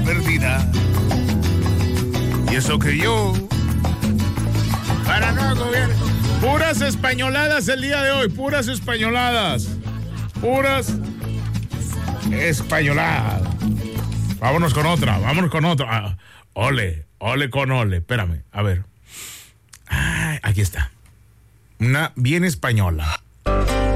perdida. Y eso que yo, para no gobierno. Puras españoladas el día de hoy, puras españoladas. Puras españoladas. Vámonos con otra. Ole con ole. Espérame, a ver. Ay, aquí está. Una bien española.